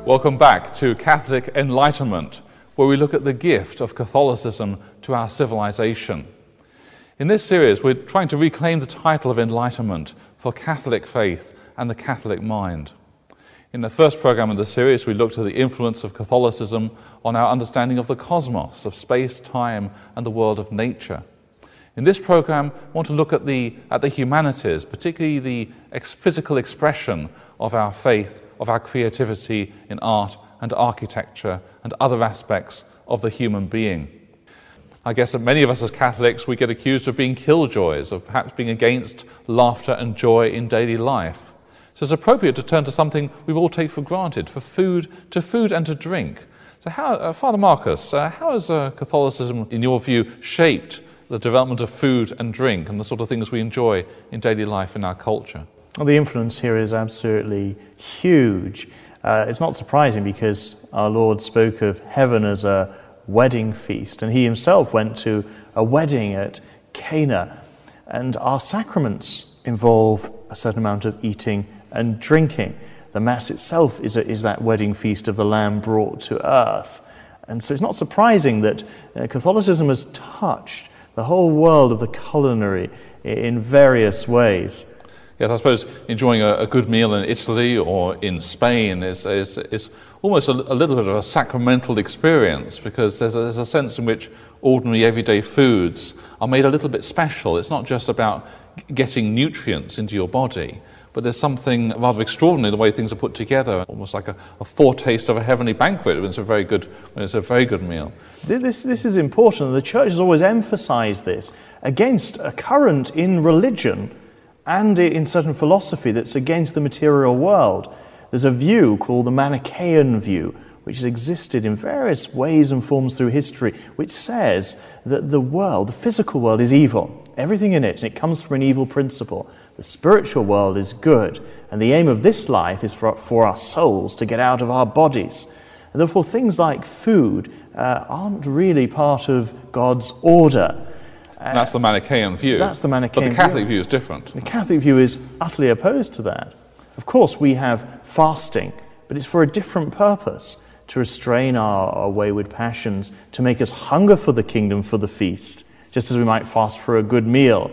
Welcome back to Catholic Enlightenment, where we look at the gift of Catholicism to our civilization. In this series, we're trying to reclaim the title of Enlightenment for Catholic faith and the Catholic mind. In the first program of the series, we looked at the influence of Catholicism on our understanding of the cosmos, of space, time, and the world of nature. In this program, we want to look at the humanities, particularly the physical expression of our faith, of our creativity in art and architecture and other aspects of the human being. I guess that many of us as Catholics, we get accused of being killjoys, of perhaps being against laughter and joy in daily life. So it's appropriate to turn to something we all take for granted, for food and to drink. So Father Marcus, how has Catholicism, in your view, shaped the development of food and drink and the sort of things we enjoy in daily life in our culture? Well, the influence here is absolutely huge. It's not surprising because our Lord spoke of heaven as a wedding feast, and he himself went to a wedding at Cana. And our sacraments involve a certain amount of eating and drinking. The Mass itself is that wedding feast of the Lamb brought to earth. And so it's not surprising that Catholicism has touched the whole world of the culinary in various ways. Yes, I suppose enjoying a good meal in Italy or in Spain is almost a little bit of a sacramental experience, because there's a sense in which ordinary everyday foods are made a little bit special. It's not just about getting nutrients into your body, but there's something rather extraordinary the way things are put together, almost like a foretaste of a heavenly banquet when it's a very good meal. This is important. The Church has always emphasized this against a current in religion and in certain philosophy that's against the material world. There's a view called the Manichaean view, which has existed in various ways and forms through history, which says that the world, the physical world, is evil. Everything in it, and it comes from an evil principle. The spiritual world is good, and the aim of this life is for our souls to get out of our bodies. And therefore, things like food aren't really part of God's order. And that's the Manichaean view. That's the Manichaean view. But the Catholic view is different. The Catholic view is utterly opposed to that. Of course, we have fasting, but it's for a different purpose, to restrain our wayward passions, to make us hunger for the kingdom, for the feast, just as we might fast for a good meal.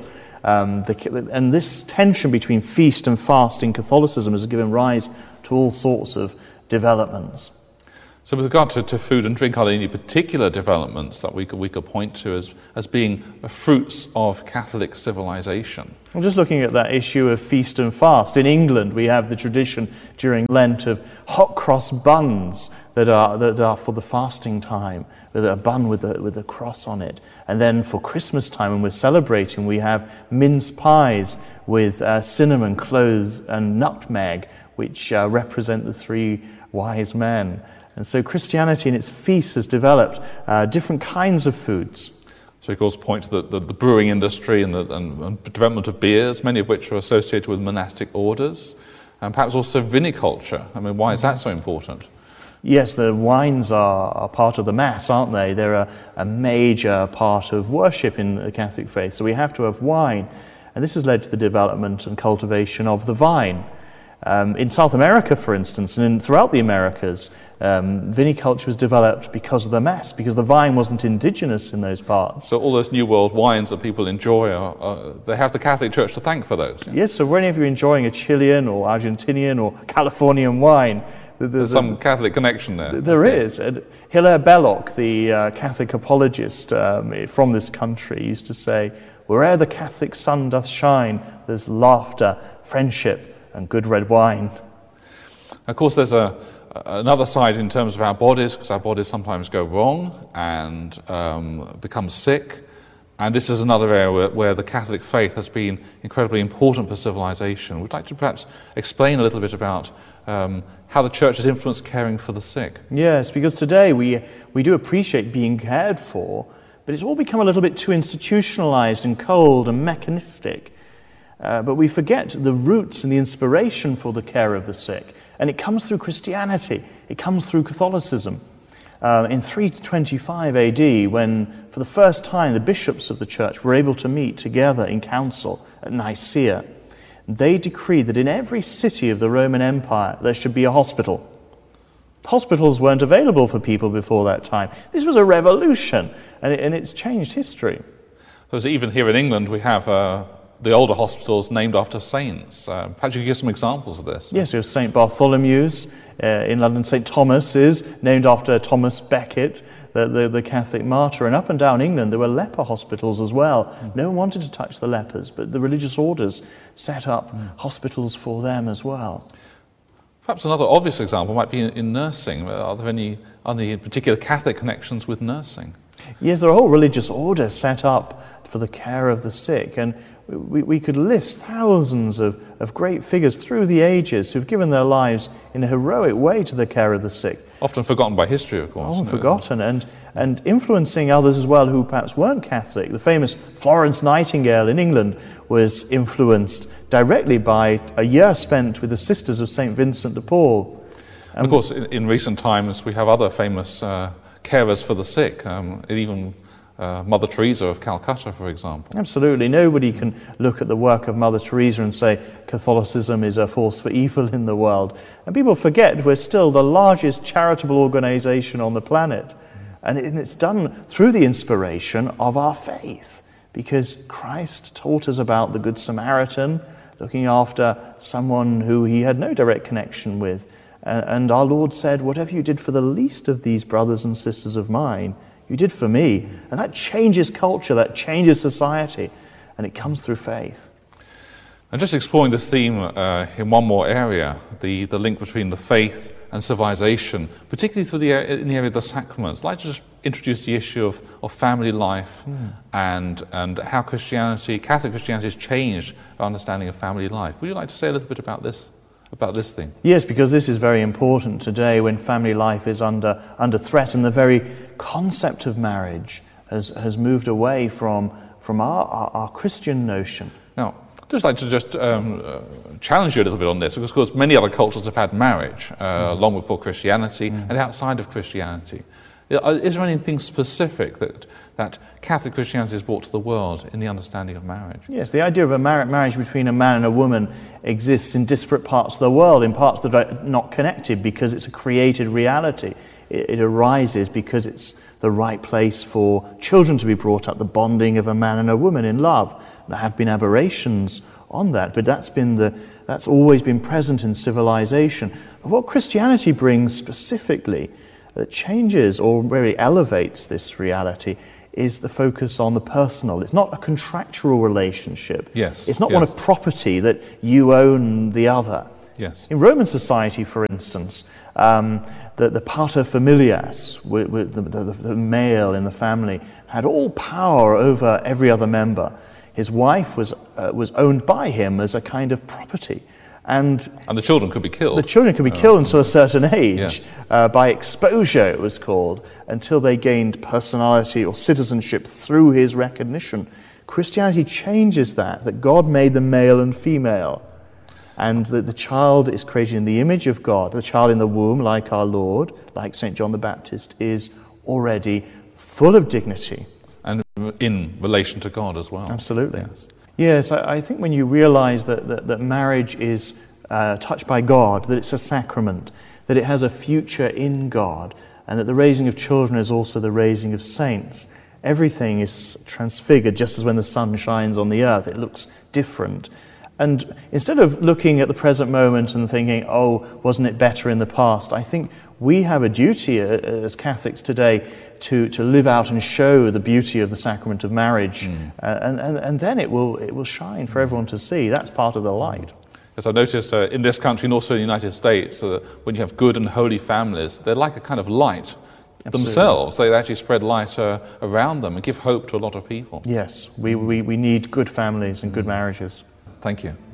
And this tension between feast and fast in Catholicism has given rise to all sorts of developments. So with regard to food and drink, are there any particular developments that we could point to as being fruits of Catholic civilization? I'm just looking at that issue of feast and fast. In England, we have the tradition during Lent of hot cross buns that are for the fasting time, with a bun with a cross on it. And then for Christmas time, when we're celebrating, we have mince pies with cinnamon, cloves, and nutmeg, which represent the three wise men. And so Christianity in its feasts has developed different kinds of foods. So of course point to the brewing industry and the development of beers, many of which are associated with monastic orders, and perhaps also viniculture. I mean, why is that so important? Yes, the wines are part of the Mass, aren't they? They're a major part of worship in the Catholic faith, so we have to have wine. And this has led to the development and cultivation of the vine. In South America, for instance, and throughout the Americas, viniculture was developed because of the Mass, because the vine wasn't indigenous in those parts. So all those New World wines that people enjoy, they have the Catholic Church to thank for those. Yeah? Yes, so whenever you're enjoying a Chilean or Argentinian or Californian wine, there's some Catholic connection there. There is. And Hilaire Belloc, the Catholic apologist from this country, used to say, "Where'er the Catholic sun doth shine, there's laughter, friendship, and good red wine." Of course, there's another side in terms of our bodies, because our bodies sometimes go wrong and become sick. And this is another area where the Catholic faith has been incredibly important for civilization. We'd like to perhaps explain a little bit about how the Church has influenced caring for the sick. Yes, because today we do appreciate being cared for, but it's all become a little bit too institutionalized and cold and mechanistic. But we forget the roots and the inspiration for the care of the sick. And it comes through Christianity. It comes through Catholicism. In 325 AD, when for the first time the bishops of the church were able to meet together in council at Nicaea, they decreed that in every city of the Roman Empire there should be a hospital. Hospitals weren't available for people before that time. This was a revolution, and it's changed history. So even here in England, we have the older hospitals named after saints. Perhaps you could give some examples of this. Yes, we have St. Bartholomew's in London. St. Thomas is named after Thomas Becket, the Catholic martyr. And up and down England, there were leper hospitals as well. No one wanted to touch the lepers, but the religious orders set up hospitals for them as well. Perhaps another obvious example might be in nursing. Are there any particular Catholic connections with nursing? Yes, there are whole religious orders set up for the care of the sick, and we could list thousands of great figures through the ages who've given their lives in a heroic way to the care of the sick. Often forgotten by history, of course. Often forgotten, and influencing others as well who perhaps weren't Catholic. The famous Florence Nightingale in England was influenced directly by a year spent with the Sisters of St. Vincent de Paul. And of course, in recent times, we have other famous carers for the sick, even Mother Teresa of Calcutta, for example. Absolutely. Nobody can look at the work of Mother Teresa and say Catholicism is a force for evil in the world. And people forget we're still the largest charitable organization on the planet. And it's done through the inspiration of our faith, because Christ taught us about the Good Samaritan, looking after someone who he had no direct connection with. And our Lord said, whatever you did for the least of these brothers and sisters of mine, you did for me. And that changes culture, that changes society, and it comes through faith. And just exploring this theme in one more area, the link between the faith and civilization, particularly in the area of the sacraments, I'd like to just introduce the issue of family life and how Catholic Christianity has changed our understanding of family life. Would you like to say a little bit about this thing? Yes, because this is very important today when family life is under threat, and the very concept of marriage has moved away from our Christian notion. Now, I'd just like to challenge you a little bit on this, because of course many other cultures have had marriage long before Christianity and outside of Christianity. Is there anything specific that Catholic Christianity has brought to the world in the understanding of marriage? Yes, the idea of a marriage between a man and a woman exists in disparate parts of the world, in parts that are not connected because it's a created reality. It arises because it's the right place for children to be brought up, the bonding of a man and a woman in love. There have been aberrations on that, but that's always been present in civilization. But what Christianity brings specifically that changes or really elevates this reality is the focus on the personal. It's not a contractual relationship. Yes. It's not one of property that you own the other. Yes. In Roman society, for instance, the pater familias, with the male in the family, had all power over every other member. His wife was owned by him as a kind of property. And the children could be killed. The children could be killed until a certain age, yes. By exposure it was called, until they gained personality or citizenship through his recognition. Christianity changes that God made them male and female, and that the child is created in the image of God. The child in the womb, like our Lord, like St. John the Baptist, is already full of dignity. And in relation to God as well. Absolutely. Yes. Yes, I think when you realize that marriage is touched by God, that it's a sacrament, that it has a future in God, and that the raising of children is also the raising of saints, everything is transfigured, just as when the sun shines on the earth, it looks different. And instead of looking at the present moment and thinking, oh, wasn't it better in the past, I think we have a duty as Catholics today to live out and show the beauty of the sacrament of marriage, and then it will shine for everyone to see. That's part of the light. As I noticed in this country and also in the United States, when you have good and holy families, they're like a kind of light themselves. They actually spread light around them and give hope to a lot of people. Yes, we need good families and good marriages. Thank you.